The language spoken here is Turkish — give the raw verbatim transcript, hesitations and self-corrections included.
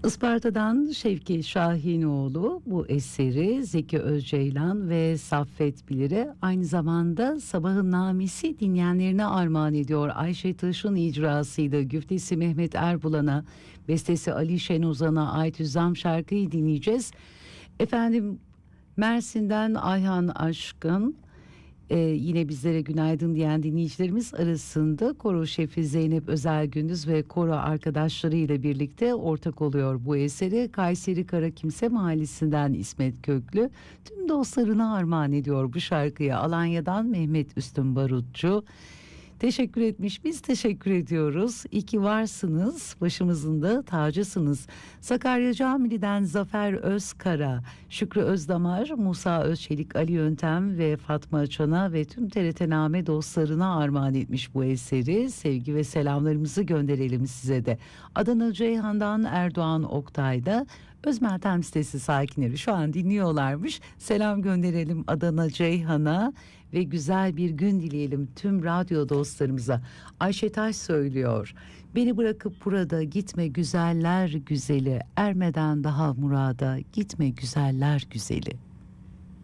Isparta'dan Şevki Şahinoğlu bu eseri Zeki Özceylan ve Saffet Bilir'e, aynı zamanda Sabahın Namesi dinleyenlerine armağan ediyor. Ayşe Taş'ın icrasıydı. Güftesi Mehmet Erbulan'a, bestesi Ali Şenozan'a ait Hüzzam şarkıyı dinleyeceğiz. Efendim, Mersin'den Ayhan Aşkın, Ee, yine bizlere günaydın diyen dinleyicilerimiz arasında koro şefi Zeynep Özelgündüz ve koro arkadaşlarıyla birlikte ortak oluyor bu eseri. Kayseri Karakimse Mahallesi'nden İsmet Köklü tüm dostlarına armağan ediyor bu şarkıyı. Alanya'dan Mehmet Üstün Barutçu teşekkür etmiş, biz teşekkür ediyoruz. İyi ki varsınız, başımızın da tacısınız. Sakarya Camili'den Zafer Özkara, Şükrü Özdamar, Musa Özçelik, Ali Yöntem ve Fatma Açan'a ve tüm T R T Name dostlarına armağan etmiş bu eseri. Sevgi ve selamlarımızı gönderelim size de. Adana Ceyhan'dan Erdoğan Oktay'da Özmeltem sitesi sakinleri şu an dinliyorlarmış. Selam gönderelim Adana Ceyhan'a ve güzel bir gün dileyelim tüm radyo dostlarımıza. Ayşe Taş söylüyor. Beni bırakıp burada gitme güzeller güzeli, ermeden daha murada gitme güzeller güzeli.